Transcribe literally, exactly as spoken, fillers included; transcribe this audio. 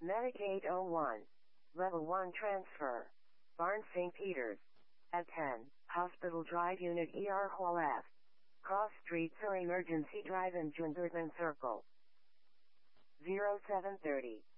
Medic eight oh one. Level one transfer. Barn Saint Peter's. At ten, Hospital Drive Unit E R Hall F. Cross Streets or Emergency Drive in Junderton Circle. zero seven thirty.